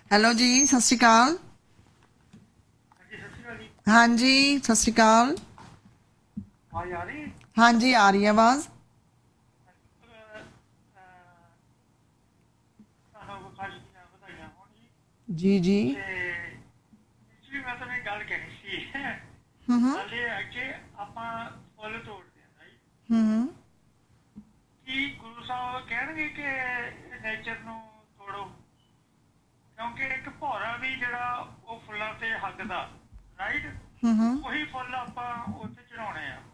Hello ਜੀ, ਸਤਿ ਸ਼੍ਰੀ ਅਕਾਲ। ਹਾਂਜੀ, ਸਤਿ ਸ਼੍ਰੀ ਅਕਾਲ। ਹਾਂਜੀ, ਆ ਰਹੀ ਹੈ ਆਵਾਜ਼। ਜੀ ਜੀ। ਹੂੰ ਹੂੰ। ਕੀ ਗੁਰੂ ਸਾਹਿਬ ਕਹਿਣਗੇ ਕਿ ਨੇਚਰ ਨੂੰ ਤੋੜੋ? ਕਿਉਂਕਿ ਇੱਕ ਭੌਰਾ ਵੀ ਜਿਹੜਾ ਉਹ ਫੁੱਲਾਂ ਤੇ ਹੱਗਦਾ, ਰਾਈਟ? ਹੂੰ ਹੂੰ। ਉਹੀ ਫੁੱਲ ਆਪਾਂ ਉੱਥੇ ਚੜਾਉਣੇ ਆ।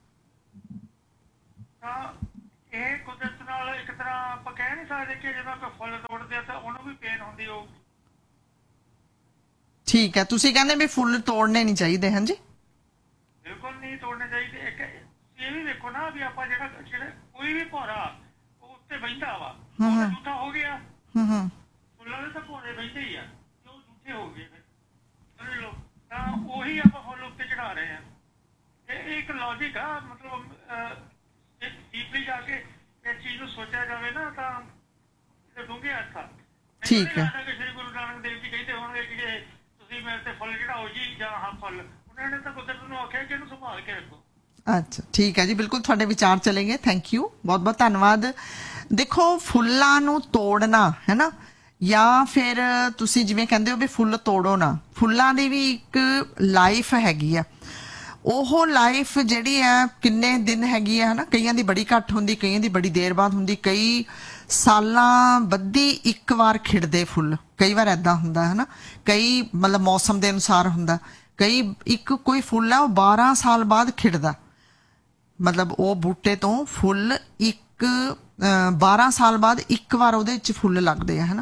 ਤਾਂ ਇਹ ਕੁਦਰਤ ਨਾਲ ਇੱਕ ਤਰ੍ਹਾਂ ਆਪਾਂ ਕਹਿ ਨਹੀਂ ਸਕਦੇ ਕਿ ਜਦੋਂ ਆਪਾਂ ਫੁੱਲ ਤੋੜਦੇ ਆ ਤਾਂ ਉਹਨੂੰ ਵੀ ਪੇਨ ਹੁੰਦੀ ਹੋਊਗੀ। ਠੀਕ ਹੈ, ਤੁਸੀਂ ਕਹਿੰਦੇ ਵੀ ਫੁੱਲ ਤੋੜਨੇ ਨਹੀਂ ਚਾਹੀਦੇ, ਹਾਂਜੀ? ਬਿਲਕੁਲ ਨਹੀਂ ਤੋੜਨੇ ਚਾਹੀਦੇ। ਇੱਕ ਇਹ ਵੀ ਵੇਖੋ ਨਾ ਵੀ ਆਪਾਂ ਜਿਹੜਾ ਕੋਈ ਵੀ ਭੌਰਾ ਉਹ ਉੱਤੇ ਬਹਿੰਦਾ ਵਾ, ਹੂੰ ਉਹ ਤਾਂ ਹੂੰ ਝੂਠਾ ਹੋ ਗਿਆ। ਹੂੰ ਹੂੰ। ਫੁੱਲਾਂ ਦੇ ਤਾਂ ਭੌਰੇ ਬਹਿੰਦੇ ਹੀ ਆ, ਤੇ ਉਹ ਝੂਠੇ ਹੋ ਗਏ ਫਿਰ, ਸਮਝ ਲਓ। ਤਾਂ ਉਹੀ ਆਪਾਂ ਫੁੱਲ ਉੱਤੇ ਚੜਾ ਰਹੇ ਆ। ਇਹ ਇੱਕ ਲੌਜਿਕ ਆ, ਮਤਲਬ ਇੱਕ ਡੀਪਲੀ ਜਾ ਕੇ ਇਸ ਚੀਜ਼ ਨੂੰ ਸੋਚਿਆ ਜਾਵੇ ਨਾ ਤਾਂ ਇਹ ਡੂੰਘੇ ਅਰਥ ਆ। ਮੈਨੂੰ ਨਹੀਂ ਠੀਕ ਹੈ। ਲੱਗਦਾ ਕਿ ਸ਼੍ਰੀ ਗੁਰੂ ਨਾਨਕ ਦੇਵ ਜੀ ਕਹਿੰਦੇ ਹੋਣਗੇ ਕਿ ਤੁਸੀਂ ਮੇਰੇ ਤੇ ਫੁੱਲ ਚੜਾਓ ਜੀ ਜਾਂ ਹਾਂ ਫੁੱਲ। ਉਹਨਾਂ ਨੇ ਤਾਂ ਕੁਦਰਤ ਨੂੰ ਆਖਿਆ ਕਿ ਇਹਨੂੰ ਸੰਭਾਲ ਕੇ ਰੱਖੋ। ਅੱਛਾ, ਠੀਕ ਹੈ ਜੀ, ਬਿਲਕੁਲ ਤੁਹਾਡੇ ਵਿਚਾਰ ਚਲੇਂਗੇ। ਥੈਂਕ ਯੂ, ਬਹੁਤ ਬਹੁਤ ਧੰਨਵਾਦ। ਦੇਖੋ, ਫੁੱਲਾਂ ਨੂੰ ਤੋੜਨਾ ਹੈ ਨਾ, ਜਾਂ ਫਿਰ ਤੁਸੀਂ ਜਿਵੇਂ ਕਹਿੰਦੇ ਹੋ ਵੀ ਫੁੱਲ ਤੋੜੋ ਨਾ, ਫੁੱਲਾਂ ਦੀ ਵੀ ਇੱਕ ਲਾਈਫ ਹੈਗੀ ਆ। ਉਹ ਲਾਈਫ ਜਿਹੜੀ ਹੈ ਕਿੰਨੇ ਦਿਨ ਹੈਗੀ ਹੈ, ਹੈ ਨਾ? ਕਈਆਂ ਦੀ ਬੜੀ ਘੱਟ ਹੁੰਦੀ, ਕਈਆਂ ਦੀ ਬੜੀ ਦੇਰ ਬਾਅਦ ਹੁੰਦੀ, ਕਈ ਸਾਲਾਂ ਬੱਧੀ ਇੱਕ ਵਾਰ ਖਿੜਦੇ ਫੁੱਲ, ਕਈ ਵਾਰ ਐਦਾਂ ਹੁੰਦਾ ਹੈ ਨਾ। ਕਈ ਮਤਲਬ ਮੌਸਮ ਦੇ ਅਨੁਸਾਰ ਹੁੰਦਾ, ਕਈ ਇੱਕ ਕੋਈ ਫੁੱਲ ਹੈ ਉਹ 12 ਸਾਲ ਬਾਅਦ ਖਿੜਦਾ, ਮਤਲਬ ਉਹ ਬੂਟੇ ਤੋਂ ਫੁੱਲ ਇੱਕ 12 ਸਾਲ ਬਾਅਦ ਇੱਕ ਵਾਰ ਉਹਦੇ ਵਿੱਚ ਫੁੱਲ ਲੱਗਦੇ ਆ, ਹੈ ਨਾ?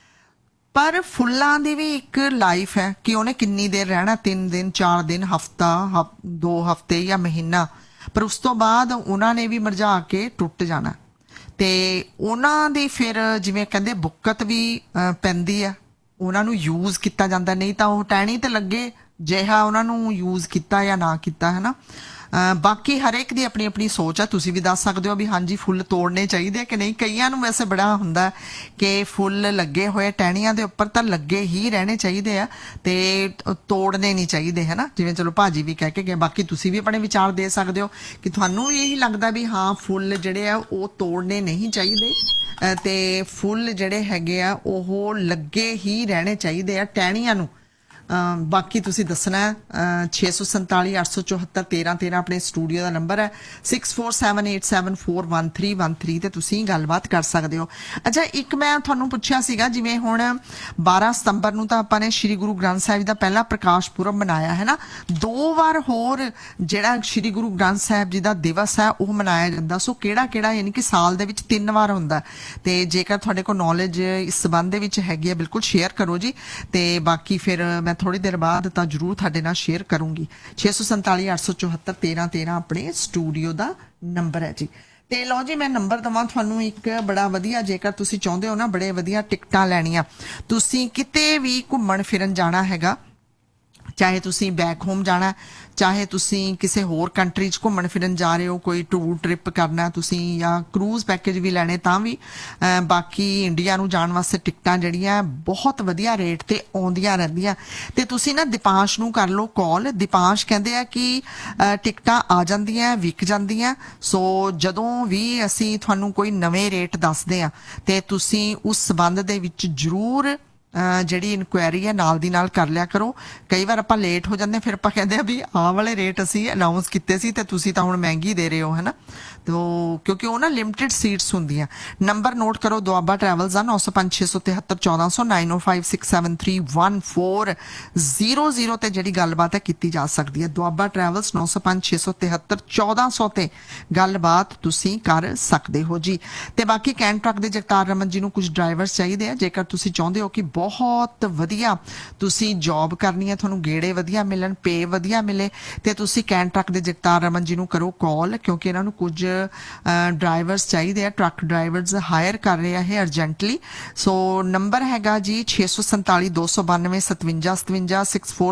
ਪਰ ਫੁੱਲਾਂ ਦੀ ਵੀ ਇੱਕ ਲਾਈਫ ਹੈ ਕਿ ਉਹਨੇ ਕਿੰਨੀ ਦੇਰ ਰਹਿਣਾ, 3 ਦਿਨ 4 ਦਿਨ, ਹਫਤਾ, 2 ਹਫਤੇ ਜਾਂ ਮਹੀਨਾ, ਪਰ ਉਸ ਤੋਂ ਬਾਅਦ ਉਹਨਾਂ ਨੇ ਵੀ ਮੁਰਝਾ ਕੇ ਟੁੱਟ ਜਾਣਾ। ਤੇ ਉਹਨਾਂ ਦੀ ਫਿਰ ਜਿਵੇਂ ਕਹਿੰਦੇ ਬੁੱਕਤ ਵੀ ਪੈਂਦੀ ਆ, ਉਹਨਾਂ ਨੂੰ ਯੂਜ਼ ਕੀਤਾ ਜਾਂਦਾ, ਨਹੀਂ ਤਾਂ ਉਹ ਟਹਿਣੀ ਤੇ ਲੱਗੇ ਜਿਹਾ ਉਹਨਾਂ ਨੂੰ ਯੂਜ਼ ਕੀਤਾ ਜਾਂ ਨਾ ਕੀਤਾ, ਹੈ ਨਾ? ਬਾਕੀ ਹਰੇਕ ਦੀ ਆਪਣੀ ਆਪਣੀ ਸੋਚ ਆ। ਤੁਸੀਂ ਵੀ ਦੱਸ ਸਕਦੇ ਹੋ ਵੀ ਹਾਂਜੀ ਫੁੱਲ ਤੋੜਨੇ ਚਾਹੀਦੇ ਆ ਕਿ ਨਹੀਂ। ਕਈਆਂ ਨੂੰ ਵੈਸੇ ਬੜਾ ਹੁੰਦਾ ਕਿ ਫੁੱਲ ਲੱਗੇ ਹੋਏ ਟਹਿਣੀਆਂ ਦੇ ਉੱਪਰ ਤਾਂ ਲੱਗੇ ਹੀ ਰਹਿਣੇ ਚਾਹੀਦੇ ਆ ਤੇ ਤੋੜਨੇ ਨਹੀਂ ਚਾਹੀਦੇ, ਹੈ ਨਾ? ਜਿਵੇਂ ਚਲੋ ਭਾਜੀ ਵੀ ਕਹਿ ਕੇ ਗਏ, ਬਾਕੀ ਤੁਸੀਂ ਵੀ ਆਪਣੇ ਵਿਚਾਰ ਦੇ ਸਕਦੇ ਹੋ ਕਿ ਤੁਹਾਨੂੰ ਵੀ ਇਹੀ ਲੱਗਦਾ ਵੀ ਹਾਂ ਫੁੱਲ ਜਿਹੜੇ ਆ ਉਹ ਤੋੜਨੇ ਨਹੀਂ ਚਾਹੀਦੇ ਤੇ ਫੁੱਲ ਜਿਹੜੇ ਹੈਗੇ ਆ ਉਹ ਲੱਗੇ ਹੀ ਰਹਿਣੇ ਚਾਹੀਦੇ ਆ ਟਹਿਣੀਆਂ ਨੂੰ। ਬਾਕੀ ਤੁਸੀਂ ਦੱਸਣਾ 647 874 1313 ਆਪਣੇ ਸਟੂਡੀਓ ਦਾ ਨੰਬਰ ਹੈ। 6478741313 ਤੇ ਤੁਸੀਂ ਗੱਲਬਾਤ ਕਰ ਸਕਦੇ ਹੋ। ਅੱਛਾ, ਇੱਕ ਮੈਂ ਤੁਹਾਨੂੰ ਪੁੱਛਿਆ ਸੀਗਾ, ਜਿਵੇਂ ਹੁਣ 12 ਸਤੰਬਰ ਨੂੰ ਤਾਂ ਆਪਾਂ ਨੇ ਸ਼੍ਰੀ ਗੁਰੂ ਗ੍ਰੰਥ ਸਾਹਿਬ ਦਾ ਪਹਿਲਾ ਪ੍ਰਕਾਸ਼ ਪੁਰਬ ਮਨਾਇਆ ਹੈ ਨਾ। 2 ਵਾਰ ਹੋਰ ਜਿਹੜਾ ਸ਼੍ਰੀ ਗੁਰੂ ਗ੍ਰੰਥ ਸਾਹਿਬ ਜੀ ਦਾ ਦਿਵਸ ਹੈ ਉਹ ਮਨਾਇਆ ਜਾਂਦਾ। ਸੋ ਕਿਹੜਾ ਕਿਹੜਾ, ਯਾਨੀ ਕਿ ਸਾਲ ਦੇ ਵਿੱਚ 3 ਵਾਰ ਹੁੰਦਾ। ਤੇ ਜੇਕਰ ਤੁਹਾਡੇ ਕੋਲ ਨੌਲੇਜ ਇਸ ਸੰਬੰਧ ਦੇ ਵਿੱਚ ਹੈਗੀ ਹੈ ਬਿਲਕੁਲ ਸ਼ੇਅਰ ਕਰੋ ਜੀ। ਤੇ ਬਾਕੀ ਫਿਰ ਮੈਂ ਥੋੜੀ ਦੇਰ ਬਾਅਦ ਤਾਂ ਜ਼ਰੂਰ ਤੁਹਾਡੇ ਨਾਲ ਸ਼ੇਅਰ ਕਰੂੰਗੀ। 647 874 1313 ਆਪਣੇ ਸਟੂਡੀਓ ਦਾ ਨੰਬਰ ਹੈ ਜੀ। ਤੇ ਲਓ ਜੀ, ਮੈਂ ਨੰਬਰ ਦਵਾਂ ਤੁਹਾਨੂੰ ਇੱਕ ਬੜਾ ਵਧੀਆ, ਜੇਕਰ ਤੁਸੀਂ ਚਾਹੁੰਦੇ ਹੋ ਨਾ ਬੜੇ ਵਧੀਆ ਟਿਕਟਾਂ ਲੈਣੀਆਂ, ਤੁਸੀਂ ਕਿਤੇ ਵੀ ਘੁੰਮਣ ਫਿਰਨ ਜਾਣਾ ਹੈਗਾ, ਚਾਹੇ ਤੁਸੀਂ ਬੈਕ ਹੋਮ ਜਾਣਾ, ਚਾਹੇ ਤੁਸੀਂ ਕਿਸੇ ਹੋਰ ਕੰਟਰੀ 'ਚ ਘੁੰਮਣ ਫਿਰਨ ਜਾ ਰਹੇ ਹੋ, ਕੋਈ ਟੂਰ ਟ੍ਰਿਪ ਕਰਨਾ ਤੁਸੀਂ, ਜਾਂ ਕਰੂਜ਼ ਪੈਕੇਜ ਵੀ ਲੈਣੇ ਤਾਂ ਵੀ, ਬਾਕੀ ਇੰਡੀਆ ਨੂੰ ਜਾਣ ਵਾਸਤੇ ਟਿਕਟਾਂ ਜਿਹੜੀਆਂ ਬਹੁਤ ਵਧੀਆ ਰੇਟ ਤੇ ਆਉਂਦੀਆਂ ਰਹਿੰਦੀਆਂ। ਤੇ ਤੁਸੀਂ ਨਾ ਦੀਪਾਂਸ਼ ਨੂੰ ਕਰ ਲਓ ਕਾਲ। ਦੀਪਾਂਸ਼ ਕਹਿੰਦੇ ਆ ਕਿ ਟਿਕਟਾਂ ਆ ਜਾਂਦੀਆਂ, ਵਿਕ ਜਾਂਦੀਆਂ। ਸੋ ਜਦੋਂ ਵੀ ਅਸੀਂ ਤੁਹਾਨੂੰ ਕੋਈ ਨਵੇਂ ਰੇਟ ਦੱਸਦੇ ਆ ਤੇ ਤੁਸੀਂ ਉਸ ਸੰਬੰਧ ਦੇ ਵਿੱਚ ਜ਼ਰੂਰ ਜਿਹੜੀ ਇਨਕੁਆਇਰੀ ਹੈ ਨਾਲ ਦੀ ਨਾਲ ਕਰ ਲਿਆ ਕਰੋ। ਕਈ ਵਾਰ ਆਪਾਂ ਲੇਟ ਹੋ ਜਾਂਦੇ, ਫਿਰ ਆਪਾਂ ਕਹਿੰਦੇ ਆ ਵੀ ਆਹ ਵਾਲੇ ਰੇਟ ਅਸੀਂ ਅਨਾਉਂਸ ਕੀਤੇ ਸੀ ਤੇ ਤੁਸੀਂ ਤਾਂ ਹੁਣ ਮਹਿੰਗੀ ਦੇ ਰਹੇ ਹੋ, ਹੈ ਨਾ? ਤੋ ਕਿਉਂਕਿ ਉਹ ਨਾ ਲਿਮਟਿਡ ਸੀਟਸ ਹੁੰਦੀਆਂ। ਨੰਬਰ ਨੋਟ ਕਰੋ, ਦੁਆਬਾ ਟਰੈਵਲਸ ਦਾ 905 673 1400 9056731400 ਤੇ ਜਿਹੜੀ ਗੱਲਬਾਤ ਹੈ ਕੀਤੀ ਜਾ ਸਕਦੀ ਹੈ। ਦੁਆਬਾ ਟਰੈਵਲਸ 905 673 1400 ਤੇ ਗੱਲਬਾਤ ਤੁਸੀਂ ਕਰ ਸਕਦੇ ਹੋ ਜੀ। ਤੇ ਬਾਕੀ ਕੈਨ ਟਰੱਕ ਦੇ ਜਗਤਾਰ ਰਮਨ ਜੀ ਨੂੰ ਕੁਝ ਡਰਾਈਵਰਸ ਚਾਹੀਦੇ ਆ। ਜੇਕਰ ਤੁਸੀਂ ਚਾਹੁੰਦੇ ਹੋ ਕਿ ਬਹੁਤ ਵਧੀਆ ਤੁਸੀਂ ਜੌਬ ਕਰਨੀ ਹੈ, ਤੁਹਾਨੂੰ ਗੇੜੇ ਵਧੀਆ ਮਿਲਣ, ਪੇ ਵਧੀਆ ਮਿਲੇ, ਤੇ ਤੁਸੀਂ ਕੈਨ ਟਰੱਕ ਦੇ ਜਗਤਾਰ ਰਮਨ ਜੀ ਨੂੰ ਕਰੋ ਕਾਲ, ਕਿਉਂਕਿ ਇਹਨਾਂ ਨੂੰ ਕੁਝ ਡਰਾਈਵਰਸ ਚਾਹੀਦੇ ਆ। ਟਰੱਕ ਡਰਾਈਵਰਸ ਹਾਇਰ ਕਰ ਰਹੇ ਆ ਇਹ ਅਰਜੈਂਟਲੀ। ਸੋ ਨੰਬਰ ਹੈਗਾ ਜੀ 647 292 57 57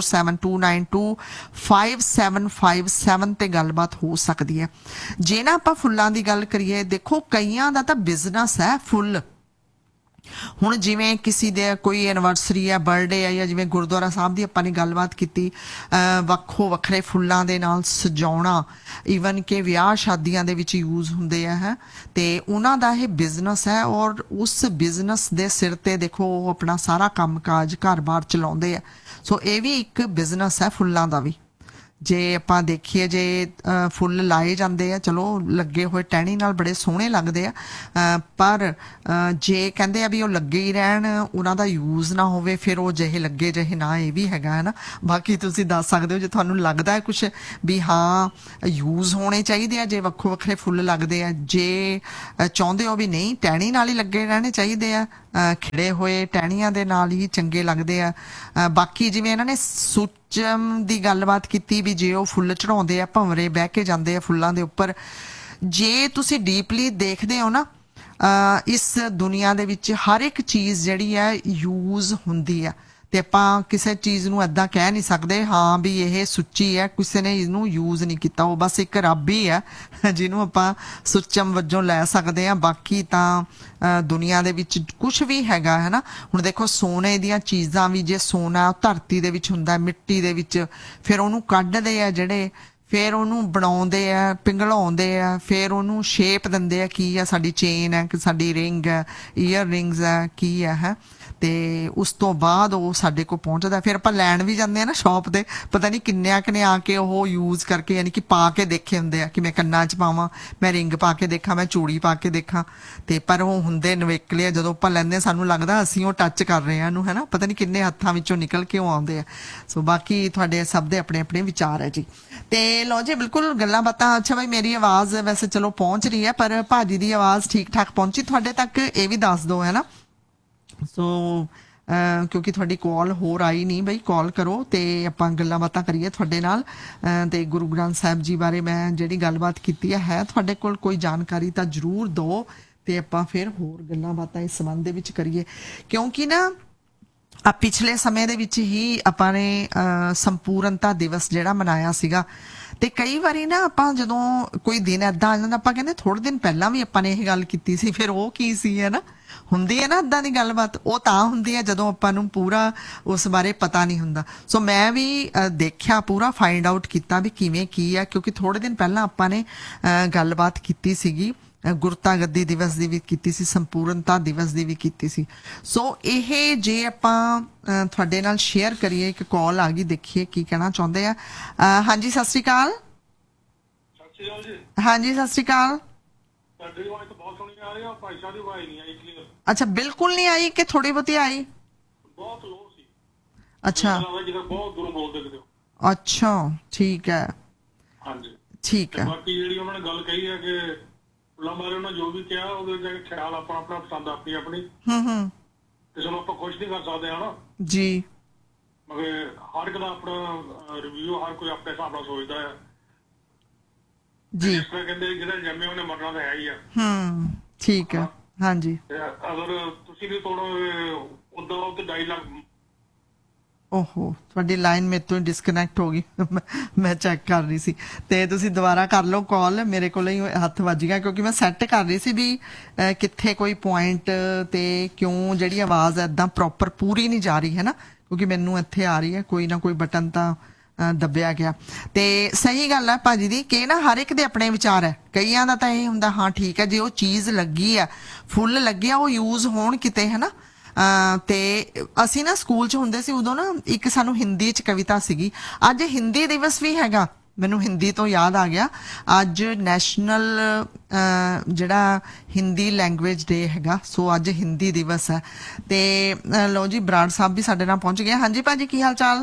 6472925757 ਤੇ ਗੱਲਬਾਤ ਹੋ ਸਕਦੀ ਹੈ। ਜੇ ਨਾ ਆਪਾਂ ਫੁੱਲਾਂ ਦੀ ਗੱਲ ਕਰੀਏ, ਦੇਖੋ ਕਈਆਂ ਦਾ ਤਾਂ ਬਿਜ਼ਨਸ ਹੈ ਫੁੱਲ, ਹੁਣ ਜਿਵੇਂ ਕਿਸੇ ਦੇ ਕੋਈ ਐਨਵਰਸਰੀ ਹੈ, ਬਰਥਡੇ ਹੈ, ਜਾਂ ਜਿਵੇਂ ਗੁਰਦੁਆਰਾ ਸਾਹਿਬ ਦੀ ਆਪਾਂ ਨੇ ਗੱਲਬਾਤ ਕੀਤੀ, ਵੱਖੋ ਵੱਖਰੇ ਫੁੱਲਾਂ ਦੇ ਨਾਲ ਸਜਾਉਣਾ, ਈਵਨ ਕਿ ਵਿਆਹ ਸ਼ਾਦੀਆਂ ਦੇ ਵਿੱਚ ਯੂਜ਼ ਹੁੰਦੇ ਆ ਹੈ, ਤੇ ਉਹਨਾਂ ਦਾ ਇਹ ਬਿਜ਼ਨਸ ਹੈ ਔਰ ਉਸ ਬਿਜ਼ਨਸ ਦੇ ਸਿਰ ਤੇ ਦੇਖੋ ਉਹ ਆਪਣਾ ਸਾਰਾ ਕੰਮਕਾਜ ਘਰ-ਬਾਰ ਚਲਾਉਂਦੇ ਆ। ਸੋ ਇਹ ਵੀ ਇੱਕ ਬਿਜ਼ਨਸ ਹੈ ਫੁੱਲਾਂ ਦਾ ਵੀ। ਜੇ ਆਪਾਂ ਦੇਖੀਏ ਜੇ ਫੁੱਲ ਲਾਏ ਜਾਂਦੇ ਆ, ਚਲੋ ਲੱਗੇ ਹੋਏ ਟਹਿਣੀ ਨਾਲ ਬੜੇ ਸੋਹਣੇ ਲੱਗਦੇ ਆ, ਪਰ ਜੇ ਕਹਿੰਦੇ ਆ ਵੀ ਉਹ ਲੱਗੇ ਹੀ ਰਹਿਣ, ਉਹਨਾਂ ਦਾ ਯੂਜ਼ ਨਾ ਹੋਵੇ, ਫਿਰ ਉਹ ਜਿਹੇ ਲੱਗੇ ਜਿਹੇ ਨਾ, ਇਹ ਵੀ ਹੈਗਾ ਹੈ ਨਾ। ਬਾਕੀ ਤੁਸੀਂ ਦੱਸ ਸਕਦੇ ਹੋ ਜੇ ਤੁਹਾਨੂੰ ਲੱਗਦਾ ਹੈ ਕੁਛ ਵੀ ਹਾਂ ਯੂਜ਼ ਹੋਣੇ ਚਾਹੀਦੇ ਆ ਜੇ ਵੱਖੋ ਵੱਖਰੇ ਫੁੱਲ ਲੱਗਦੇ ਆ, ਜੇ ਚਾਹੁੰਦੇ ਹੋ ਵੀ ਨਹੀਂ ਟਹਿਣੀ ਨਾਲ ਹੀ ਲੱਗੇ ਰਹਿਣੇ ਚਾਹੀਦੇ ਆ, ਖਿੜੇ ਹੋਏ ਟਹਿਣੀਆਂ ਦੇ ਨਾਲ ਹੀ ਚੰਗੇ ਲੱਗਦੇ ਆ। ਬਾਕੀ ਜਿਵੇਂ ਇਹਨਾਂ ਨੇ ਸੁੱਚਮ ਦੀ ਗੱਲਬਾਤ ਕੀਤੀ ਵੀ ਜੇ ਉਹ ਫੁੱਲ ਚੜਾਉਂਦੇ ਆ, ਭੰਵਰੇ ਬਹਿ ਕੇ ਜਾਂਦੇ ਆ ਫੁੱਲਾਂ ਦੇ ਉੱਪਰ, ਜੇ ਤੁਸੀਂ ਡੀਪਲੀ ਦੇਖਦੇ ਹੋ ਨਾ, ਇਸ ਦੁਨੀਆ ਦੇ ਵਿੱਚ ਹਰ ਇੱਕ ਚੀਜ਼ ਜਿਹੜੀ ਹੈ ਯੂਜ਼ ਹੁੰਦੀ ਆ, ਤੇ ਆਪਾਂ ਕਿਸੇ ਚੀਜ਼ ਨੂੰ ਏਦਾਂ ਕਹਿ ਨਹੀਂ ਸਕਦੇ ਹਾਂ ਵੀ ਇਹ ਸੁੱਚੀ ਹੈ, ਕਿਸੇ ਨੇ ਇਹਨੂੰ ਯੂਜ਼ ਨਹੀਂ ਕੀਤਾ, ਉਹ ਬਸ ਇੱਕ ਰੱਬ ਹੀ ਹੈ ਜਿਹਨੂੰ ਆਪਾਂ ਸੁੱਚਮ ਵਜੋਂ ਲੈ ਸਕਦੇ ਹਾਂ। ਬਾਕੀ ਤਾਂ ਦੁਨੀਆ ਦੇ ਵਿੱਚ ਕੁਝ ਵੀ ਹੈਗਾ ਹੈ ਨਾ। ਹੁਣ ਦੇਖੋ ਸੋਨੇ ਦੀਆਂ ਚੀਜ਼ਾਂ ਵੀ, ਜੇ ਸੋਨਾ ਧਰਤੀ ਦੇ ਵਿੱਚ ਹੁੰਦਾ, ਮਿੱਟੀ ਦੇ ਵਿੱਚ, ਫਿਰ ਉਹਨੂੰ ਕੱਢਦੇ ਆ ਜਿਹੜੇ, ਫਿਰ ਉਹਨੂੰ ਬਣਾਉਂਦੇ ਆ, ਪਿੰਗਲਾਉਂਦੇ ਆ, ਫਿਰ ਉਹਨੂੰ ਸ਼ੇਪ ਦਿੰਦੇ ਆ, ਕੀ ਆ ਸਾਡੀ ਚੇਨ ਹੈ, ਕਿ ਸਾਡੀ ਰਿੰਗ ਹੈ, ਈਅਰ ਰਿੰਗਸ ਹੈ, ਕੀ ਹੈ, ਤੇ ਉਸ ਤੋਂ ਬਾਅਦ ਉਹ ਸਾਡੇ ਕੋਲ ਪਹੁੰਚਦਾ। ਫਿਰ ਆਪਾਂ ਲੈਣ ਵੀ ਜਾਂਦੇ ਆ ਨਾ ਸ਼ਾਪ ਤੇ, ਪਤਾ ਨਹੀਂ ਕਿੰਨਿਆਂ ਕਿ ਨੇ ਆ ਕੇ ਉਹ ਯੂਜ਼ ਕਰਕੇ, ਯਾਨੀ ਕਿ ਪਾ ਕੇ ਦੇਖੇ ਹੁੰਦੇ ਆ ਕਿ ਮੈਂ ਕੰਨਾਂ 'ਚ ਪਾਵਾਂ, ਮੈਂ ਰਿੰਗ ਪਾ ਕੇ ਦੇਖਾਂ, ਮੈਂ ਚੂੜੀ ਪਾ ਕੇ ਦੇਖਾਂ, ਤੇ ਪਰ ਉਹ ਹੁੰਦੇ ਨਵੇਕਲੇ ਆ। ਜਦੋਂ ਆਪਾਂ ਲੈਂਦੇ ਸਾਨੂੰ ਲੱਗਦਾ ਅਸੀਂ ਉਹ ਟੱਚ ਕਰ ਰਹੇ ਹਾਂ ਇਹਨੂੰ, ਹੈ ਨਾ, ਪਤਾ ਨਹੀਂ ਕਿੰਨੇ ਹੱਥਾਂ ਵਿੱਚੋਂ ਨਿਕਲ ਕੇ ਉਹ ਆਉਂਦੇ ਆ। ਸੋ ਬਾਕੀ ਤੁਹਾਡੇ ਸਭ ਦੇ ਆਪਣੇ ਆਪਣੇ ਵਿਚਾਰ ਹੈ ਜੀ। ਤੇ ਲਓ ਜੀ, ਬਿਲਕੁਲ ਗੱਲਾਂ ਬਾਤਾਂ। ਅੱਛਾ ਬਾਈ, ਮੇਰੀ ਆਵਾਜ਼ ਵੈਸੇ ਚਲੋ ਪਹੁੰਚ ਰਹੀ ਹੈ, ਪਰ ਭਾਜੀ ਦੀ ਆਵਾਜ਼ ਠੀਕ ਠਾਕ ਪਹੁੰਚੀ ਤੁਹਾਡੇ ਤੱਕ, ਇਹ ਵੀ ਦੱਸ ਦਿਓ, ਹੈ ਨਾ। ਸੋ ਕਿਉਂਕਿ ਤੁਹਾਡੀ ਕਾਲ ਹੋਰ ਆਈ ਨਹੀਂ, ਬਈ ਕਾਲ ਕਰੋ ਤੇ ਆਪਾਂ ਗੱਲਾਂ ਬਾਤਾਂ ਕਰੀਏ ਤੁਹਾਡੇ ਨਾਲ। ਤੇ ਗੁਰੂ ਗ੍ਰੰਥ ਸਾਹਿਬ ਜੀ ਬਾਰੇ ਮੈਂ ਜਿਹੜੀ ਗੱਲਬਾਤ ਕੀਤੀ ਹੈ ਤੁਹਾਡੇ ਕੋਲ ਕੋਈ ਜਾਣਕਾਰੀ ਤਾਂ ਜ਼ਰੂਰ ਦਿਓ, ਤੇ ਆਪਾਂ ਫਿਰ ਹੋਰ ਗੱਲਾਂ ਬਾਤਾਂ ਇਸ ਸੰਬੰਧ ਦੇ ਵਿੱਚ ਕਰੀਏ। ਕਿਉਂਕਿ ਨਾ ਪਿਛਲੇ ਸਮੇਂ ਦੇ ਵਿੱਚ ਹੀ ਆਪਾਂ ਨੇ ਸੰਪੂਰਨਤਾ ਦਿਵਸ ਜਿਹੜਾ ਮਨਾਇਆ ਸੀਗਾ, ਤੇ ਕਈ ਵਾਰੀ ਨਾ ਆਪਾਂ ਜਦੋਂ ਕੋਈ ਦਿਨ ਏਦਾਂ ਆ ਜਾਂਦਾ, ਆਪਾਂ ਕਹਿੰਦੇ ਥੋੜੇ ਦਿਨ ਪਹਿਲਾਂ ਵੀ ਆਪਾਂ ਨੇ ਇਹ ਗੱਲ ਕੀਤੀ ਸੀ, ਫਿਰ ਉਹ ਕੀ ਸੀ, ਹੈ ਨਾ। ਹੁੰਦੀ ਹੈ ਨਾ ਏਦਾਂ ਦੀ ਗੱਲਬਾਤ, ਉਹ ਤਾਂ ਹੁੰਦੀ ਹੈ ਜਦੋਂ ਆਪਾਂ ਨੂੰ ਪੂਰਾ ਉਸ ਬਾਰੇ ਪਤਾ ਨਹੀਂ ਹੁੰਦਾ। ਸੋ ਮੈਂ ਵੀ ਦੇਖਿਆ, ਪੂਰਾ ਫਾਈਂਡ ਆਊਟ ਕੀਤਾ ਵੀ ਕਿਵੇਂ ਕੀ ਹੈ, ਕਿਉਂਕਿ ਥੋੜੇ ਦਿਨ ਪਹਿਲਾਂ ਆਪਾਂ ਨੇ ਗੱਲਬਾਤ ਕੀਤੀ ਸੀਗੀ, ਗੁਰਤਾ ਗੱਦੀ ਦਿਵਸ ਦੀ ਵੀ ਕੀਤੀ ਸੀ, ਸੰਪੂਰਨਤਾ ਦਿਵਸ ਦੀ ਵੀ ਕੀਤੀ ਸੀ। ਸੋ ਇਹ ਜੇ ਆਪਾਂ ਤੁਹਾਡੇ ਨਾਲ ਸ਼ੇਅਰ ਕਰੀਏ, ਇੱਕ ਕਾਲ ਆ ਗਈ, ਦੇਖੀਏ ਕੀ ਕਹਿਣਾ ਚਾਹੁੰਦੇ ਆ। ਹਾਂਜੀ, ਸਤਿ ਸ਼੍ਰੀ ਅਕਾਲ। ਹਾਂਜੀ, ਸਤਿ ਸ਼੍ਰੀ ਅਕਾਲ। ਅੱਛਾ, ਬਿਲਕੁਲ ਨਹੀਂ ਆਈ ਕਿ ਥੋੜੀ ਬਹੁਤੀ ਆਈ? ਬਹੁਤ ਲੋ ਸੀ। ਅੱਛਾ ਬਹੁਤ ਦੂਰੋਂ ਬੋਲਦੇ ਕਿਤੇ। ਅੱਛਾ, ਠੀਕ ਹੈ। ਹਾਂਜੀ, ਠੀਕ ਹੈ। ਬਾਕੀ ਜਿਹੜੀ ਉਹਨਾਂ ਨੇ ਗੱਲ ਕਹੀ ਹੈ ਕਿ ਫੁੱਲਾਂ ਬਾਰੇ ਉਹਨਾਂ ਜੋ ਵੀ ਕਿਹਾ, ਉਹਦੇ ਵਿੱਚ ਖਿਆਲ ਆਪਣਾ ਆਪਣਾ, ਪਸੰਦ ਆਪਣੀ ਆਪਣੀ, ਤੇ ਚਲੋ ਆਪਾਂ ਖੁਸ਼ ਨਹੀਂ ਕਰ ਸਕਦੇ ਹਨਾ ਜੀ, ਮਗਰ ਹਰ ਇੱਕ ਦਾ ਆਪਣਾ ਰਿਵਿਊ, ਹਰ ਕੋਈ ਆਪਣੇ ਹਿਸਾਬ ਨਾਲ ਸੋਚਦਾ ਹੈ ਜੀ। ਜਿਸ ਤਰ੍ਹਾਂ ਕਹਿੰਦੇ ਜਿਹੜੇ ਜੰਮੇ ਉਹਨੇ ਮਰਨਾ ਤਾਂ ਹੈ ਹੀ ਆ। ਠੀਕ ਹੈ। ਹਾਂਜੀ, ਅਗਰ ਤੁਸੀਂ ਵੀ ਤੋੜੋਗੇ ਉਦਾਂ ਉਹ ਤੇ ਡਾਇਲੌਗ। ਓਹੋ, ਤੁਹਾਡੀ ਲਾਈਨ ਮੇਰੇ ਤੋਂ ਡਿਸਕਨੈਕਟ ਹੋ ਗਈ, ਮੈਂ ਚੈੱਕ ਕਰ ਰਹੀ ਸੀ, ਤੇ ਤੁਸੀਂ ਦੁਬਾਰਾ ਕਰ ਲਓ ਕਾਲ। ਮੇਰੇ ਕੋਲ ਹੀ ਹੱਥ ਵੱਜ ਗਿਆ, ਕਿਉਂਕਿ ਮੈਂ ਸੈੱਟ ਕਰ ਰਹੀ ਸੀ ਵੀ ਕਿੱਥੇ ਕੋਈ ਪੁਆਇੰਟ ਤੇ ਕਿਉਂ ਜਿਹੜੀ ਆਵਾਜ਼ ਏਦਾਂ ਪ੍ਰੋਪਰ ਪੂਰੀ ਨਹੀਂ ਜਾ ਰਹੀ, ਹੈ ਨਾ, ਕਿਉਂਕਿ ਮੈਨੂੰ ਇੱਥੇ ਆ ਰਹੀ ਹੈ ਕੋਈ ਨਾ ਕੋਈ ਬਟਨ ਤਾਂ ਦੱਬਿਆ ਗਿਆ। ਤੇ ਸਹੀ ਗੱਲ ਹੈ ਭਾਜੀ ਦੀ ਕਿ ਨਾ ਹਰ ਇੱਕ ਦੇ ਆਪਣੇ ਵਿਚਾਰ ਹੈ। ਕਈਆਂ ਦਾ ਤਾਂ ਇਹ ਹੁੰਦਾ ਹਾਂ ਠੀਕ ਹੈ, ਜੇ ਉਹ ਚੀਜ਼ ਲੱਗੀ ਆ, ਫੁੱਲ ਲੱਗਿਆ, ਉਹ ਯੂਜ਼ ਹੋਣ ਕਿਤੇ, ਹੈ ਨਾ। ਤੇ ਅਸੀਂ ਨਾ ਸਕੂਲ 'ਚ ਹੁੰਦੇ ਸੀ ਉਦੋਂ ਨਾ, ਇੱਕ ਸਾਨੂੰ ਹਿੰਦੀ 'ਚ ਕਵਿਤਾ ਸੀਗੀ। ਅੱਜ ਹਿੰਦੀ ਦਿਵਸ ਵੀ ਹੈਗਾ, ਮੈਨੂੰ ਹਿੰਦੀ ਤੋਂ ਯਾਦ ਆ ਗਿਆ, ਅੱਜ ਨੈਸ਼ਨਲ ਜਿਹੜਾ ਹਿੰਦੀ ਲੈਂਗੁਏਜ ਡੇ ਹੈਗਾ। ਸੋ ਅੱਜ ਹਿੰਦੀ ਦਿਵਸ ਹੈ। ਤੇ ਲਓ ਜੀ, ਬਰਾੜ ਸਾਹਿਬ ਵੀ ਸਾਡੇ ਨਾਲ ਪਹੁੰਚ ਗਏ। ਹਾਂਜੀ ਭਾਜੀ, ਕੀ ਹਾਲ ਚਾਲ?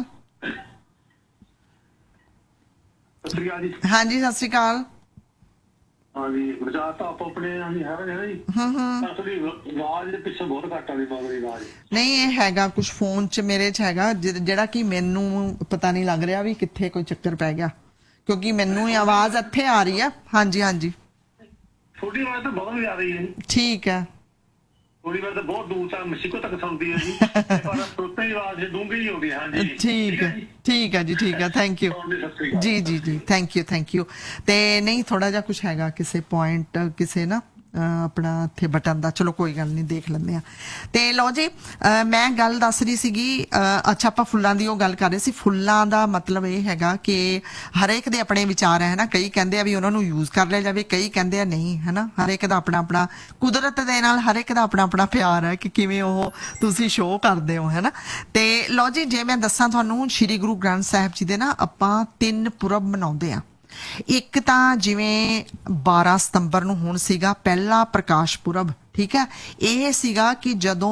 ਹਾਂਜੀ, ਸਤਿ ਸ਼੍ਰੀ ਅਕਾਲ। ਹਾਂਜੀ, ਗੁਰਜਾਤ ਤਾਂ ਆਪ ਆਪਣੇ ਹਾਂਜੀ ਹੈਗੇ ਨੇ ਜੀ। ਅਸਲੀ ਆਵਾਜ਼ ਦੇ ਪਿੱਛੇ ਬਹੁਤ ਘੱਟ ਆਉਂਦੀ, ਮਗਰੀ ਆਵਾਜ਼ ਨਹੀਂ, ਇਹ ਹੈਗਾ ਕੁਝ ਫੋਨ 'ਚ ਮੇਰੇ 'ਚ ਹੈਗਾ, ਜਿਹੜਾ ਕਿ ਮੈਨੂੰ ਪਤਾ ਨਹੀਂ ਲੱਗ ਰਿਹਾ ਵੀ ਕਿੱਥੇ ਕੋਈ ਚੱਕਰ ਪੈ ਗਿਆ, ਕਿਉਂਕਿ ਮੈਨੂੰ ਇਹ ਆਵਾਜ਼ ਇੱਥੇ ਆ ਰਹੀ ਹੈ। ਹਾਂਜੀ ਹਾਂਜੀ, ਥੋੜੀ ਆਵਾਜ਼ ਤਾਂ ਬਹੁਤ ਆ ਰਹੀ ਹੈ। ਠੀਕ ਹੈ। ਥੋੜੀ ਵਾਰ ਤਾਂ ਬਹੁਤ ਦੂਰ ਤੱਕ ਮੈਕਸੀਕੋ ਤੱਕ ਸੁਣਦੀ ਹੈ ਜੀ, ਪਰ ਸੁਣਤੇ ਹੀ ਆਵਾਜ਼ ਡੂੰਘੀ ਹੋ ਗਈ। ਹਾਂਜੀ, ਠੀਕ ਹੈ, ਠੀਕ ਹੈ ਜੀ, ਠੀਕ ਹੈ, ਥੈਂਕ ਯੂ ਜੀ ਜੀ ਜੀ, ਥੈਂਕ ਯੂ। ਤੇ ਨਹੀਂ, ਥੋੜਾ ਜਿਹਾ ਕੁਝ ਹੈਗਾ ਕਿਸੇ ਪੁਆਇੰਟ, ਕਿਸੇ ਨਾ ਆਪਣਾ ਇੱਥੇ ਬਟਨ ਦਾ, ਚਲੋ ਕੋਈ ਗੱਲ ਨਹੀਂ, ਦੇਖ ਲੈਂਦੇ ਆ। ਤੇ ਲਓ ਜੀ, ਮੈਂ ਗੱਲ ਦੱਸ ਰਹੀ ਸੀਗੀ, ਅੱਛਾ ਆਪਾਂ ਫੁੱਲਾਂ ਦੀ ਉਹ ਗੱਲ ਕਰ ਰਹੇ ਸੀ। ਫੁੱਲਾਂ ਦਾ ਮਤਲਬ ਇਹ ਹੈਗਾ ਕਿ ਹਰੇਕ ਦੇ ਆਪਣੇ ਵਿਚਾਰ ਹੈ ਨਾ, ਕਈ ਕਹਿੰਦੇ ਆ ਵੀ ਉਹਨਾਂ ਨੂੰ ਯੂਜ਼ ਕਰ ਲਿਆ ਜਾਵੇ, ਕਈ ਕਹਿੰਦੇ ਆ ਨਹੀਂ, ਹੈ ਨਾ। ਹਰੇਕ ਦਾ ਆਪਣਾ ਆਪਣਾ, ਕੁਦਰਤ ਦੇ ਨਾਲ ਹਰੇਕ ਦਾ ਆਪਣਾ ਆਪਣਾ ਪਿਆਰ ਹੈ ਕਿ ਕਿਵੇਂ ਉਹ ਤੁਸੀਂ ਸ਼ੋਅ ਕਰਦੇ ਹੋ, ਹੈ ਨਾ। ਤੇ ਲਓ ਜੀ, ਜੇ ਮੈਂ ਦੱਸਾਂ ਤੁਹਾਨੂੰ, ਸ਼੍ਰੀ ਗੁਰੂ ਗ੍ਰੰਥ ਸਾਹਿਬ ਜੀ ਦੇ ਨਾ ਆਪਾਂ 3 ਪੁਰਬ ਮਨਾਉਂਦੇ ਆ। ਇੱਕ ਤਾਂ ਜਿਵੇਂ 12 ਸਤੰਬਰ ਨੂੰ ਹੁਣ ਸੀਗਾ ਪਹਿਲਾ ਪ੍ਰਕਾਸ਼ ਪੁਰਬ, ਠੀਕ ਹੈ। ਇਹ ਸੀਗਾ ਕਿ ਜਦੋਂ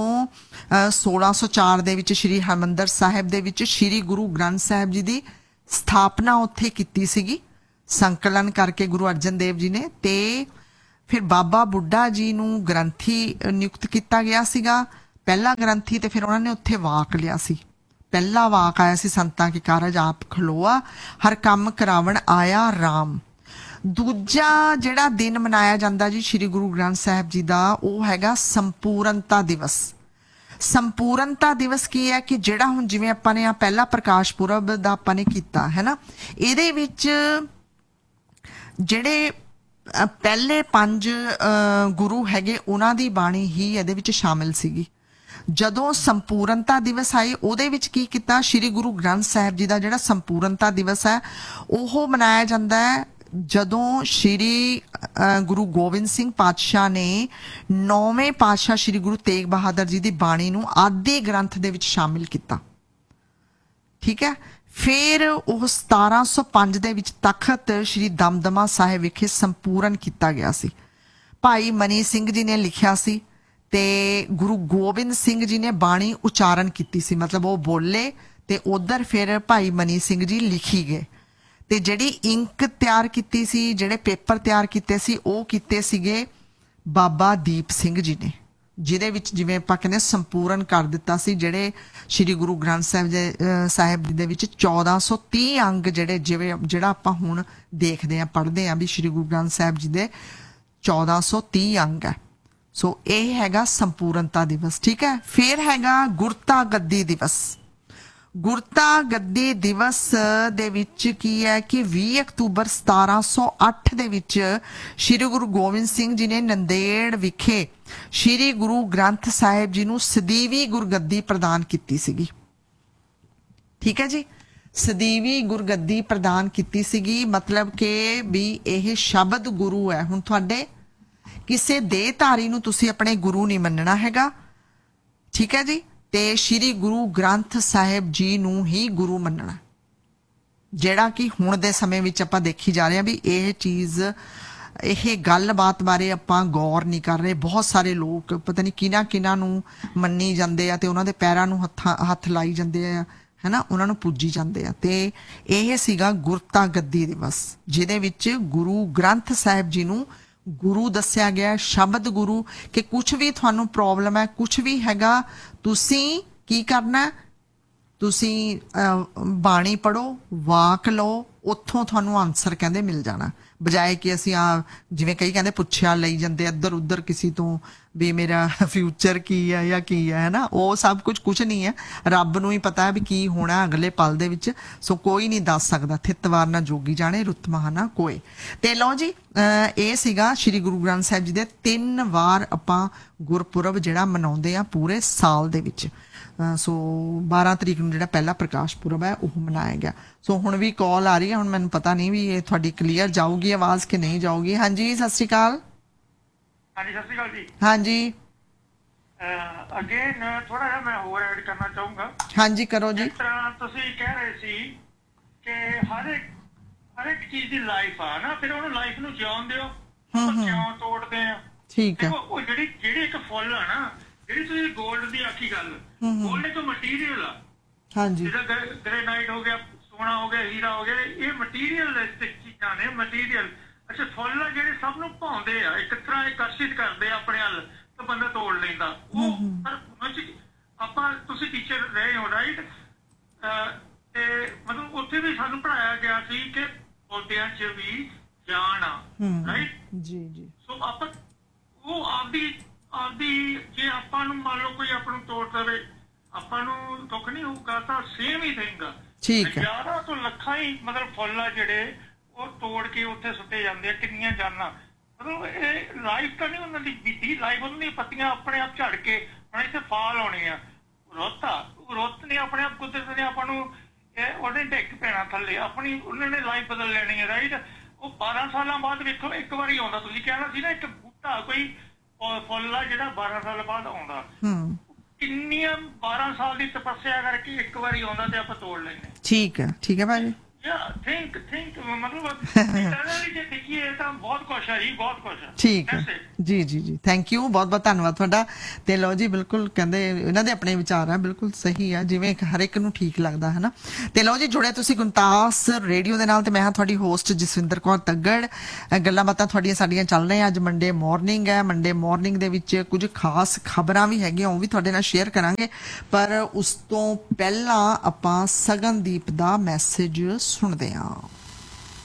1604 ਦੇ ਵਿੱਚ ਸ਼੍ਰੀ ਹਰਿਮੰਦਰ ਸਾਹਿਬ ਦੇ ਵਿੱਚ ਸ਼੍ਰੀ ਗੁਰੂ ਗ੍ਰੰਥ ਸਾਹਿਬ ਜੀ ਦੀ ਸਥਾਪਨਾ ਉੱਥੇ ਕੀਤੀ ਸੀਗੀ, ਸੰਕਲਨ ਕਰਕੇ ਗੁਰੂ ਅਰਜਨ ਦੇਵ ਜੀ ਨੇ। ਤੇ ਫਿਰ ਬਾਬਾ ਬੁੱਢਾ ਜੀ ਨੂੰ ਗ੍ਰੰਥੀ ਨਿਯੁਕਤ ਕੀਤਾ ਗਿਆ ਸੀਗਾ, ਪਹਿਲਾ ਗ੍ਰੰਥੀ। ਤੇ ਫਿਰ ਉਹਨਾਂ ਨੇ ਉੱਥੇ ਵਾਕ ਲਿਆ ਸੀ, ਪਹਿਲਾ ਵਾਕ ਆਇਆ ਸੀ, ਸੰਤਾਂ ਕੀ ਕਾਰਜ ਆਪ ਖਲੋਆ, ਹਰ ਕੰਮ ਕਰਾਵਣ ਆਇਆ ਰਾਮ। ਦੂਜਾ ਜਿਹੜਾ ਦਿਨ ਮਨਾਇਆ ਜਾਂਦਾ ਜੀ ਸ਼੍ਰੀ ਗੁਰੂ ਗ੍ਰੰਥ ਸਾਹਿਬ ਜੀ ਦਾ, ਉਹ ਹੈਗਾ ਸੰਪੂਰਨਤਾ ਦਿਵਸ। ਸੰਪੂਰਨਤਾ ਦਿਵਸ ਕੀ ਹੈ ਕਿ ਜਿਹੜਾ ਹੁਣ ਜਿਵੇਂ ਆਪਾਂ ਨੇ ਆ ਪਹਿਲਾ ਪ੍ਰਕਾਸ਼ ਪੁਰਬ ਦਾ ਆਪਾਂ ਨੇ ਕੀਤਾ ਹੈ ਨਾ, ਇਹਦੇ ਵਿੱਚ ਜਿਹੜੇ ਪਹਿਲੇ 5 ਗੁਰੂ ਹੈਗੇ ਉਹਨਾਂ ਦੀ ਬਾਣੀ ਹੀ ਇਹਦੇ ਵਿੱਚ ਸ਼ਾਮਿਲ ਸੀਗੀ। ਜਦੋਂ ਸੰਪੂਰਨਤਾ ਦਿਵਸ ਆਏ ਉਹਦੇ ਵਿੱਚ ਕੀ ਕੀਤਾ, ਸ਼੍ਰੀ ਗੁਰੂ ਗ੍ਰੰਥ ਸਾਹਿਬ ਜੀ ਦਾ ਜਿਹੜਾ ਸੰਪੂਰਨਤਾ ਦਿਵਸ ਹੈ ਉਹ ਮਨਾਇਆ ਜਾਂਦਾ ਹੈ ਜਦੋਂ ਸ਼੍ਰੀ ਗੁਰੂ ਗੋਬਿੰਦ ਸਿੰਘ ਪਾਤਸ਼ਾਹ ਨੇ 9ਵੇਂ ਪਾਤਸ਼ਾਹ ਸ਼੍ਰੀ ਗੁਰੂ ਤੇਗ ਬਹਾਦਰ ਜੀ ਦੀ ਬਾਣੀ ਨੂੰ ਆਦਿ ਗ੍ਰੰਥ ਦੇ ਵਿੱਚ ਸ਼ਾਮਿਲ ਕੀਤਾ, ਠੀਕ ਹੈ। ਫਿਰ ਉਹ 1705 ਦੇ ਵਿੱਚ ਤਖਤ ਸ਼੍ਰੀ ਦਮਦਮਾ ਸਾਹਿਬ ਵਿਖੇ ਸੰਪੂਰਨ ਕੀਤਾ ਗਿਆ ਸੀ। ਭਾਈ ਮਨੀ ਸਿੰਘ ਜੀ ਨੇ ਲਿਖਿਆ ਸੀ ਤੇ ਗੁਰੂ ਗੋਬਿੰਦ ਸਿੰਘ ਜੀ ਨੇ ਬਾਣੀ ਉਚਾਰਨ ਕੀਤੀ ਸੀ, ਮਤਲਬ ਉਹ ਬੋਲੇ ਤੇ ਉਧਰ ਫਿਰ ਭਾਈ ਮਨੀ ਸਿੰਘ ਜੀ ਲਿਖੀ ਗਏ। ਤੇ ਜਿਹੜੀ ਇੰਕ ਤਿਆਰ ਕੀਤੀ ਸੀ, ਜਿਹੜੇ ਪੇਪਰ ਤਿਆਰ ਕੀਤੇ ਸੀ, ਉਹ ਕੀਤੇ ਸੀਗੇ ਬਾਬਾ ਦੀਪ ਸਿੰਘ ਜੀ ਨੇ, ਜਿਹਦੇ ਵਿੱਚ ਜਿਵੇਂ ਆਪਾਂ ਕਹਿੰਦੇ ਸੰਪੂਰਨ ਕਰ ਦਿੱਤਾ ਸੀ। ਜਿਹੜੇ ਸ਼੍ਰੀ ਗੁਰੂ ਗ੍ਰੰਥ ਸਾਹਿਬ ਜੀ ਦੇ ਵਿੱਚ 1430 ਅੰਗ ਜਿਹੜਾ ਆਪਾਂ ਹੁਣ ਦੇਖਦੇ ਆ, ਪੜ੍ਹਦੇ ਆ ਵੀ ਸ਼੍ਰੀ ਗੁਰੂ ਗ੍ਰੰਥ ਸਾਹਿਬ ਜੀ ਦੇ 1430 ਅੰਗ ਹੈ। ਸੋ ਇਹ ਹੈਗਾ ਸੰਪੂਰਨਤਾ ਦਿਵਸ, ਠੀਕ ਹੈ। ਫਿਰ ਹੈਗਾ ਗੁਰਤਾ ਗੱਦੀ ਦਿਵਸ। ਗੁਰਤਾ ਗੱਦੀ ਦਿਵਸ ਦੇ ਵਿੱਚ ਕੀ ਹੈ ਕਿ 20 ਅਕਤੂਬਰ 1708 ਦੇ ਵਿੱਚ ਸ਼੍ਰੀ ਗੁਰੂ ਗੋਬਿੰਦ ਸਿੰਘ ਜੀ ਨੇ ਨੰਦੇੜ ਵਿਖੇ ਸ਼੍ਰੀ ਗੁਰੂ ਗ੍ਰੰਥ ਸਾਹਿਬ ਜੀ ਨੂੰ ਸਦੀਵੀ ਗੁਰਗੱਦੀ ਪ੍ਰਦਾਨ ਕੀਤੀ ਸੀਗੀ, ਠੀਕ ਹੈ ਜੀ। ਸਦੀਵੀ ਗੁਰਗੱਦੀ ਪ੍ਰਦਾਨ ਕੀਤੀ ਸੀਗੀ, ਮਤਲਬ ਕਿ ਵੀ ਇਹ ਸ਼ਬਦ ਗੁਰੂ ਹੈ। ਹੁਣ ਤੁਹਾਡੇ ਕਿਸੇ ਦੇਹਧਾਰੀ ਨੂੰ ਤੁਸੀਂ ਆਪਣੇ ਗੁਰੂ ਨਹੀਂ ਮੰਨਣਾ ਹੈਗਾ, ਠੀਕ ਹੈ ਜੀ। ਤੇ ਸ਼੍ਰੀ ਗੁਰੂ ਗ੍ਰੰਥ ਸਾਹਿਬ ਜੀ ਨੂੰ ਹੀ ਗੁਰੂ ਮੰਨਣਾ, ਜਿਹੜਾ ਕਿ ਹੁਣ ਦੇ ਸਮੇਂ ਵਿੱਚ ਆਪਾਂ ਦੇਖੀ ਜਾ ਰਹੇ ਹਾਂ ਵੀ ਇਹ ਚੀਜ਼, ਇਹ ਗੱਲਬਾਤ ਬਾਰੇ ਆਪਾਂ ਗੌਰ ਨਹੀਂ ਕਰ ਰਹੇ। ਬਹੁਤ ਸਾਰੇ ਲੋਕ ਪਤਾ ਨਹੀਂ ਕਿਹਨਾਂ ਨੂੰ ਮੰਨੀ ਜਾਂਦੇ ਆ ਤੇ ਉਹਨਾਂ ਦੇ ਪੈਰਾਂ ਨੂੰ ਹੱਥ ਲਾਈ ਜਾਂਦੇ ਆ, ਹੈ ਨਾ, ਉਹਨਾਂ ਨੂੰ ਪੂਜੀ ਜਾਂਦੇ ਆ। ਤੇ ਇਹ ਸੀਗਾ ਗੁਰਤਾ ਗੱਦੀ ਦਿਵਸ, ਜਿਹਦੇ ਵਿੱਚ ਗੁਰੂ ਗ੍ਰੰਥ ਸਾਹਿਬ ਜੀ ਨੂੰ ਗੁਰੂ ਦੱਸਿਆ ਗਿਆ, ਸ਼ਬਦ ਗੁਰੂ, ਕਿ ਕੁਛ ਵੀ ਤੁਹਾਨੂੰ ਪ੍ਰੋਬਲਮ ਹੈ, ਕੁਛ ਵੀ ਹੈਗਾ, ਤੁਸੀਂ ਕੀ ਕਰਨਾ, ਤੁਸੀਂ ਬਾਣੀ ਪੜੋ, ਵਾਕ ਲਓ, ਉੱਥੋਂ ਤੁਹਾਨੂੰ ਆਨਸਰ ਕਹਿੰਦੇ ਮਿਲ ਜਾਣਾ, ਬਜਾਏ ਕਿ ਅਸੀਂ ਜਿਵੇਂ ਕਈ ਕਹਿੰਦੇ ਪੁੱਛਿਆ ਲਈ ਜਾਂਦੇ ਇੱਧਰ ਉੱਧਰ ਕਿਸੇ ਤੋਂ ਵੀ ਮੇਰਾ ਫਿਊਚਰ ਕੀ ਹੈ ਜਾਂ ਕੀ ਹੈ ਨਾ। ਉਹ ਸਭ ਕੁਛ ਨਹੀਂ ਹੈ, ਰੱਬ ਨੂੰ ਹੀ ਪਤਾ ਹੈ ਵੀ ਕੀ ਹੋਣਾ ਅਗਲੇ ਪਲ ਦੇ ਵਿੱਚ। ਸੋ ਕੋਈ ਨਹੀਂ ਦੱਸ ਸਕਦਾ, ਥਿੱਤਵਾਰ ਨਾ ਜੋਗੀ ਜਾਣੇ, ਰੁੱਤ ਮਹਾਨਾ ਕੋਏ। ਤੇ ਲਓ ਜੀ, ਇਹ ਸੀਗਾ ਸ਼੍ਰੀ ਗੁਰੂ ਗ੍ਰੰਥ ਸਾਹਿਬ ਜੀ ਦੇ 3 ਵਾਰ ਆਪਾਂ ਗੁਰਪੁਰਬ ਜਿਹੜਾ ਮਨਾਉਂਦੇ ਆ ਪੂਰੇ ਸਾਲ ਦੇ ਵਿੱਚ। ਸੋ 12 ਤਰੀਕ ਨੂੰ ਜਿਹੜਾ ਪਹਿਲਾ ਪ੍ਰਕਾਸ਼ ਪੁਰਬ ਹੈ ਉਹ ਮਨਾਇਆ ਗਿਆ। ਸੋ ਹੁਣ ਵੀ ਕਾਲ ਆ ਰਹੀ ਹੈ, ਹੁਣ ਮੈਨੂੰ ਪਤਾ ਨਹੀਂ ਵੀ ਇਹ ਤੁਹਾਡੀ ਕਲੀਅਰ ਜਾਊਗੀ ਆਵਾਜ਼ ਕਿ ਨਹੀਂ ਜਾਊਗੀ। ਹਾਂਜੀ, ਸਤਿ ਸ਼੍ਰੀ ਅਕਾਲ। ਹਾਂਜੀ, ਸਤਿ ਸ਼੍ਰੀ ਅਕਾਲ ਜੀ। ਹਾਂਜੀ, ਅਗੇਨ ਥੋੜਾ ਜਿਹਾ ਮੈਂ ਹੋਰ ਐਡ ਕਰਨਾ ਚਾਹੂੰਗਾ। ਹਾਂਜੀ, ਕਰੋ ਜੀ। ਜਿਸ ਤਰ੍ਹਾਂ ਤੁਸੀਂ ਕਹਿ ਰਹੇ ਸੀ ਕਿ ਹਰ ਇੱਕ ਚੀਜ਼ ਦੀ ਲਾਈਫ ਆ ਨਾ, ਫਿਰ ਉਹਨੂੰ ਲਾਈਫ ਨੂੰ ਜਿਉਣ ਦਿਓ, ਕਿਉਂ ਤੋੜਦੇ ਆ? ਠੀਕ ਹੈ। ਉਹ ਜਿਹੜੀ ਇੱਕ ਫੁੱਲ ਆ ਨਾ, ਜਿਹੜੀ ਤੁਸੀਂ 골ਡ ਦੀ ਆਖੀ ਗੱਲ, 골ਡ ਇੱਕ ਮਟੀਰੀਅਲ ਆ। ਹਾਂਜੀ, ਜਿਹਦਾ ਗ੍ਰੇਨਾਈਟ ਹੋ ਗਿਆ, ਸੋਨਾ ਹੋ ਗਿਆ, ਹੀਰਾ ਹੋ ਗਿਆ, ਇਹ ਮਟੀਰੀਅਲਿਸਟਿਕ ਚੀਜ਼ਾਂ ਨੇ, ਮਟੀਰੀਅਲ। ਅੱਛਾ, ਫੁੱਲ ਆ ਜਿਹੜੇ ਸਭ ਨੂੰ ਭਾਉਂਦੇ ਆ, ਇੱਕ ਤਰ੍ਹਾਂ ਆਕਰਸ਼ਿਤ ਕਰਦੇ ਆ ਆਪਣੇ ਵੱਲ, ਤਾਂ ਬੰਦਾ ਤੋੜ ਲੈਂਦਾ ਉਹ। ਪਰ ਆਪਾਂ, ਤੁਸੀਂ ਟੀਚਰ ਰਹੇ ਹੋ, ਰਾਈਟ? ਤੇ ਮਤਲਬ ਉੱਥੇ ਵੀ ਸਾਨੂੰ ਪੜ੍ਹਾਇਆ ਗਿਆ ਸੀ ਕਿ ਪੌਦਿਆਂ 'ਚ ਵੀ ਜਾਨ ਆ, ਰਾਈਟ? ਜੀ ਜੀ। ਸੋ ਆਪਾਂ ਉਹ ਆਪਦੀ ਜੇ ਆਪਾਂ ਨੂੰ ਮੰਨ ਲਓ ਕੋਈ ਆਪਾਂ ਨੂੰ ਤੋੜ ਦੇਵੇ, ਆਪਾਂ ਨੂੰ ਦੁੱਖ ਨਹੀਂ ਹੋਊਗਾ, ਤਾਂ ਸੇਮ ਹੀ ਥਿੰਗ ਆ। ਠੀਕ ਹੈ। ਹਜ਼ਾਰਾਂ ਤੋਂ ਲੱਖਾਂ ਹੀ ਮਤਲਬ ਫੁੱਲ ਆ ਜਿਹੜੇ ਉਹ ਤੋੜ ਕੇ ਉੱਥੇ ਸੁੱਟੇ ਜਾਂਦੇ ਆ, ਕਿੰਨੀਆਂ ਜਾਨਾਂ। ਮਤਲਬ ਇਹ ਲਾਈਫ ਤਾਂ ਨਹੀਂ ਉਹਨਾਂ ਦੀ ਬੀਤੀ, ਲਾਈਫ ਉਹਨਾਂ ਦੀਆਂ ਪੱਤੀਆਂ ਆਪਣੇ ਆਪ ਝੜ ਕੇ ਹੁਣ ਇੱਥੇ ਫਾਲ ਆਉਣੀ ਆ। ਰੁੱਤ ਨੇ ਆਪਣੇ ਆਪ, ਕੁਦਰਤ ਨੇ ਆਪਾਂ ਨੂੰ ਉਹਨੇ ਡਿੱਗ ਪੈਣਾ ਥੱਲੇ, ਆਪਣੀ ਉਹਨਾਂ ਨੇ ਲਾਈਫ ਬਦਲ ਲੈਣੀ ਹੈ, ਰਾਈਟ। ਉਹ 12 ਸਾਲਾਂ ਬਾਅਦ ਵੇਖੋ ਇੱਕ ਵਾਰੀ ਆਉਂਦਾ। ਤੁਸੀਂ ਕਹਿਣਾ ਸੀ ਨਾ ਇੱਕ ਬੂਟਾ ਕੋਈ ਫੁੱਲ ਆ ਜਿਹੜਾ 12 ਸਾਲ ਬਾਅਦ ਆਉਂਦਾ, ਕਿੰਨੀਆਂ 12 ਸਾਲ ਦੀ ਤਪੱਸਿਆ ਕਰਕੇ ਇੱਕ ਵਾਰੀ ਆਉਂਦਾ ਤੇ ਆਪਾਂ ਤੋੜ ਲੈਂਦੇ। ਠੀਕ ਹੈ ਭਾਜੀ। ਥਿੰਕ ਮਤਲਬ ਜੇ ਦੇਖੀਏ ਤਾਂ ਬਹੁਤ ਕੁਛ ਹੈ ਜੀ, ਬਹੁਤ ਕੁਛ ਹੈ। ਠੀਕ ਹੈ ਜੀ ਥੈਂਕ ਯੂ, ਬਹੁਤ ਬਹੁਤ ਧੰਨਵਾਦ ਤੁਹਾਡਾ। ਤੇ ਲਓ ਜੀ, ਬਿਲਕੁਲ ਕਹਿੰਦੇ ਇਹਨਾਂ ਦੇ ਆਪਣੇ ਵਿਚਾਰ ਆ, ਬਿਲਕੁਲ ਸਹੀ ਆ, ਜਿਵੇਂ ਹਰ ਇੱਕ ਨੂੰ ਠੀਕ ਲੱਗਦਾ ਹੈ ਨਾ। ਤੇ ਲਓ ਜੀ, ਜੁੜਿਆ ਤੁਸੀਂ ਗੁਣਤਾਸ ਰੇਡੀਓ ਦੇ ਨਾਲ ਤੇ ਮੈਂ ਹਾਂ ਤੁਹਾਡੀ ਹੋਸਟ ਜਸਵਿੰਦਰ ਕੌਰ ਤੱਗੜ। ਗੱਲਾਂ ਬਾਤਾਂ ਤੁਹਾਡੀਆਂ ਸਾਡੀਆਂ ਚੱਲ ਰਹੀਆਂ। ਅੱਜ ਮੰਡੇ ਮਾਰਨਿੰਗ ਹੈ। ਮੰਡੇ ਮਾਰਨਿੰਗ ਦੇ ਵਿੱਚ ਕੁਝ ਖਾਸ ਖਬਰਾਂ ਵੀ ਹੈਗੀਆਂ, ਉਹ ਵੀ ਤੁਹਾਡੇ ਨਾਲ ਸ਼ੇਅਰ ਕਰਾਂਗੇ। ਪਰ ਉਸ ਤੋਂ ਪਹਿਲਾਂ ਆਪਾਂ ਸਗਨਦੀਪ ਦਾ ਮੈਸੇਜ ਸੁਣਦੇ ਹਾਂ।